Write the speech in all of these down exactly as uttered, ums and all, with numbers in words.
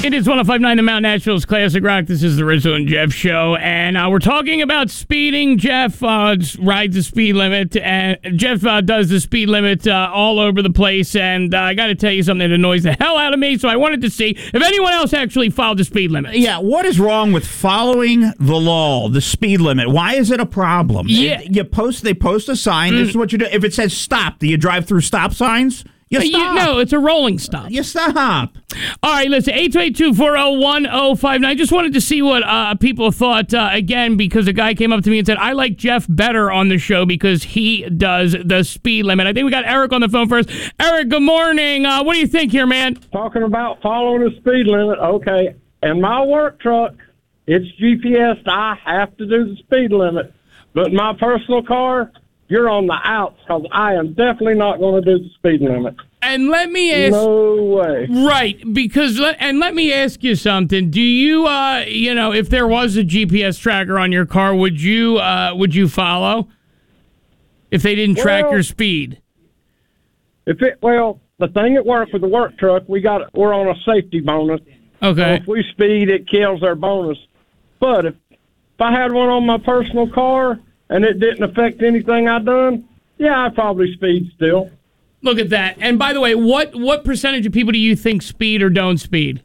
It is one oh five point nine The Mountain Nashville's Classic Rock. This is the Rizzo and Jeff Show, and uh, we're talking about speeding. Jeff uh, rides the speed limit, and Jeff uh, does the speed limit uh, all over the place, and uh, I got to tell you something that annoys the hell out of me, so I wanted to see if anyone else actually followed the speed limit. Yeah, what is wrong with following the law, the speed limit? Why is it a problem? Yeah. It, you post, they post a sign, mm. this is what you do. If it says stop, do you drive through stop signs? You stop. You, no, it's a rolling stop. You stop. All right, listen, eight two eight two, four oh one oh five nine. I just wanted to see what uh, people thought, uh, again, because a guy came up to me and said, I like Jeff better on the show because he does the speed limit. I think we got Eric on the phone first. Eric, good morning. Uh, what do you think here, man? Talking about following the speed limit, okay. In my work truck, it's G P S. I have to do the speed limit. But in my personal car, you're on the outs because I am definitely not going to do the speed limit. And let me ask... No way. Right, because... Let, and let me ask you something. Do you, uh, you know, if there was a G P S tracker on your car, would you, uh, would you follow? If they didn't track well, your speed? If it... Well, the thing at work with the work truck, we got, we're on a safety bonus. Okay. So if we speed, it kills our bonus. But if, if I had one on my personal car... and it didn't affect anything I done, yeah, I probably speed still. Look at that. And by the way, what, what percentage of people do you think speed or don't speed?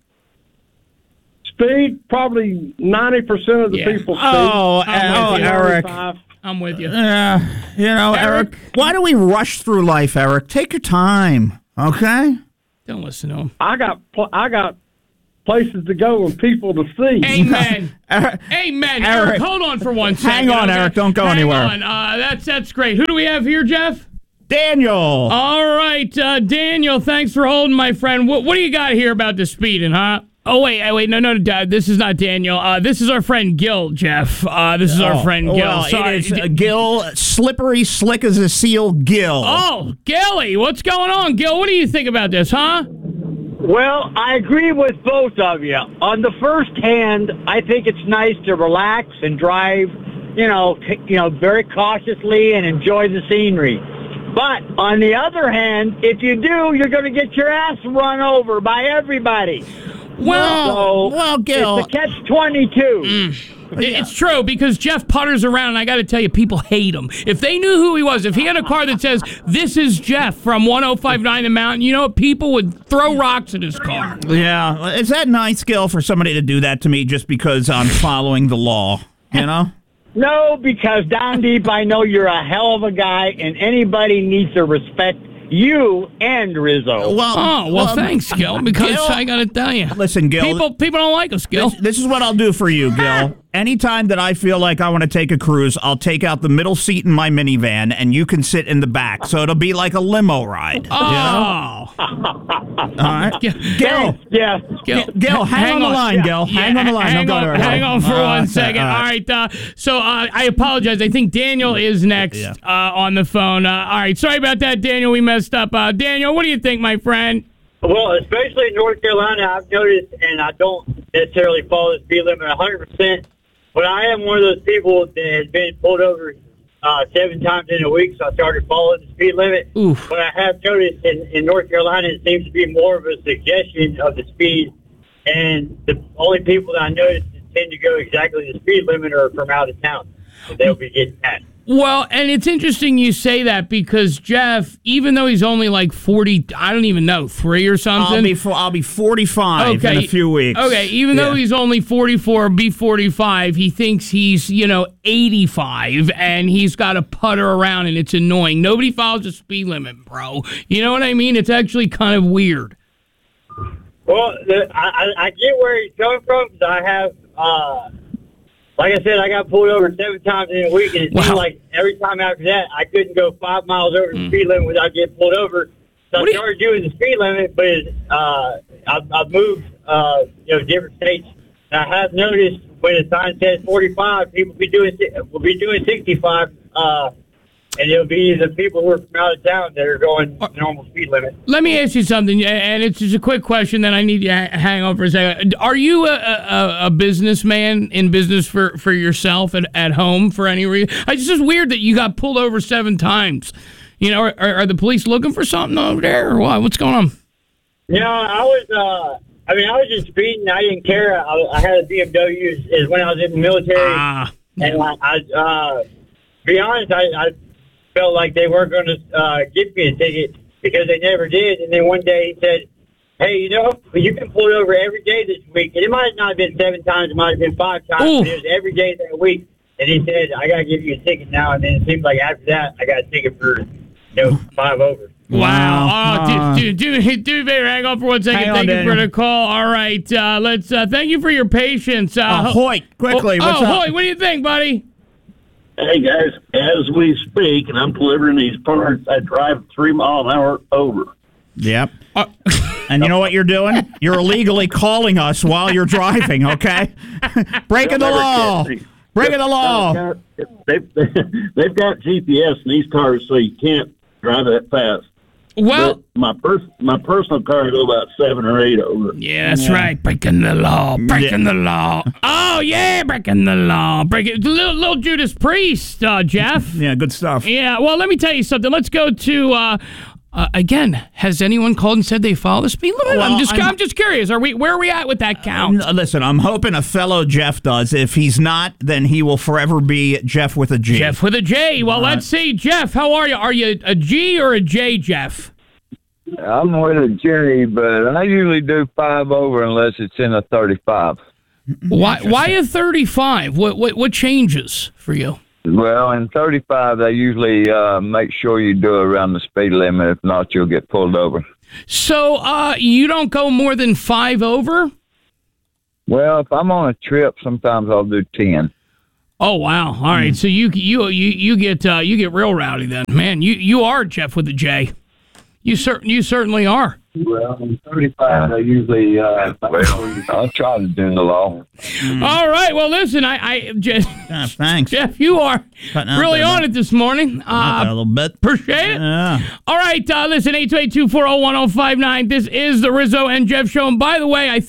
Speed, probably ninety percent of the Yeah. people speed. Oh, I'm oh with you. Eric. I'm with you. Uh, you know, Eric, Eric, why do we rush through life, Eric? Take your time, okay? Don't listen to him. I got, pl- I got places to go and people to see. Amen. Eric, Amen. Eric, Eric, hold on for one second. hang on, okay? Eric. Don't go hang anywhere. On. Uh, that's that's great. Who do we have here, Jeff? Daniel. All right, uh, Daniel. Thanks for holding, my friend. What what do you got here about the speeding, huh? Oh wait, wait, no, no, no, this is not Daniel. Uh, this is our friend Gil, Jeff. Uh, this is our Oh, friend Gil. Well, Sorry. it is uh, Gil, slippery, slick as a seal, Gil. Oh, Gilly, what's going on, Gil? What do you think about this, huh? Well, I agree with both of you. On the first hand, I think it's nice to relax and drive, you know, c- you know, very cautiously and enjoy the scenery. But on the other hand, if you do, you're going to get your ass run over by everybody. Well, so well, Gil. it's a catch twenty-two. Mm. It's true, because Jeff putters around, and I got to tell you, people hate him. If they knew who he was, if he had a car that says, this is Jeff from one oh five point nine The Mountain, you know what? People would throw rocks at his car. Yeah. Is that nice, Gil, for somebody to do that to me just because I'm following the law, you know? No, because down deep, I know you're a hell of a guy, and anybody needs to respect you and Rizzo. Well, Oh, well, thanks, Gil, because Gil, I got to tell you. Listen, Gil. People, people don't like us, Gil. This, this is what I'll do for you, Gil. Anytime that I feel like I want to take a cruise, I'll take out the middle seat in my minivan, and you can sit in the back. So it'll be like a limo ride. Oh. You know? All right. Gil, Gil. Yes. Gil, Gil, hang on the line, Gil. Hang on the line. Hang, Don't go on, there. hang on for All one right, second. all All right. right. Uh, so uh, I apologize. I think Daniel is next Yeah. uh, on the phone. Uh, all right. Sorry about that, Daniel. We messed up. Uh, Daniel, what do you think, my friend? Well, especially in North Carolina, I've noticed, and I don't necessarily follow the speed limit one hundred percent, but I am one of those people that has been pulled over uh, seven times in a week, so I started following the speed limit. Oof. But I have noticed in, in North Carolina, it seems to be more of a suggestion of the speed, and the only people that I notice that tend to go exactly the speed limit are from out of town, so they'll be getting that. Well, and it's interesting you say that because Jeff, even though he's only like forty, I don't even know, three or something. I'll be fo- I'll be forty-five in a few weeks. Okay, even though Yeah. he's only forty-four, be forty-five, he thinks he's, you know, eighty-five, and he's got to putter around, and it's annoying. Nobody follows the speed limit, bro. You know what I mean? It's actually kind of weird. Well, the, I, I I get where he's coming from because I have, uh, like I said, I got pulled over seven times in a week, and it Wow. seemed like every time after that, I couldn't go five miles over the speed limit without getting pulled over. So What I do you- started doing the speed limit, but uh, I've, I've moved, uh, you know, different states. And I have noticed when the sign says forty-five, people be doing will be doing sixty-five. Uh, And it'll be the people who are from out of town that are going the normal speed limit. Let me ask you something, and it's just a quick question, then I need you to hang on for a second. Are you a, a, a businessman in business for, for yourself at, at home for any reason? It's just weird that you got pulled over seven times. You know, are, are the police looking for something over there, or what? What's going on? You know, I was uh, I mean, I was just speeding. I didn't care. I, I had a B M W is, is when I was in the military. Ah. And I, I uh, be honest, I, I felt like they weren't going to uh, give me a ticket because they never did. And then one day he said, hey, you know, you can pull it over every day this week. And it might not have been seven times. It might have been five times. Ooh. But it was every day that week. And he said, I got to give you a ticket now. And then it seems like after that, I got a ticket for, you know, five over. Wow. Wow. Oh, dude, dude, dude, dude, baby, hang on for one second. Hang on, Thank you Daniel. for the call. All right. Uh, let's, uh, thank you for your patience. Uh, Uh, Hoyt, quickly. Oh, what's oh, up? Hoyt, what do you think, buddy? Hey guys, as we speak, and I'm delivering these parts, I drive three mile an hour over. Yep. Uh, And you know what you're doing? You're illegally calling us while you're driving, okay? Breaking the They'll never law. catch me. Breaking the law. They've, they've got G P S in these cars, so you can't drive that fast. well, But my pers- my personal car go about seven or eight over. yeah, that's right. Breaking the law. Breaking the law. Oh, yeah, breaking the law. Breaking little, little Judas Priest, uh, Jeff. Yeah, good stuff. Yeah, well, let me tell you something. Let's go to uh, uh, again. Has anyone called and said they follow the speed limit? Well, I'm just, I'm, I'm- just curious. Are we? Where are we at with that count? N- Listen, I'm hoping a fellow Jeff does. If he's not, then he will forever be Jeff with a G. Jeff with a J. Well, let's see, Jeff. How are you? Are you a G or a J, Jeff? I'm with a J, but I usually do five over unless it's in a thirty-five. Why? Why a thirty-five? What? What? What changes for you? Well, in thirty-five, they usually uh, make sure you do around the speed limit. If not, you'll get pulled over. So, uh, you don't go more than five over? Well, if I'm on a trip, sometimes I'll do ten. Oh wow! All right, so you you you you get uh, you get real rowdy then, man. You you are Jeff with a J. You cer- you certainly are. Well, in thirty-five, they usually uh, well, I'll try to do the law. All right. Well, listen, I, I Jeff, Yeah, thanks. Jeff, you are Cutting out really there, on man. it this morning. Out there a Uh, little bit. appreciate it. Yeah. All right. Uh, listen, eight two eight, two four zero, one zero five nine. This is the Rizzo and Jeff Show. And by the way, I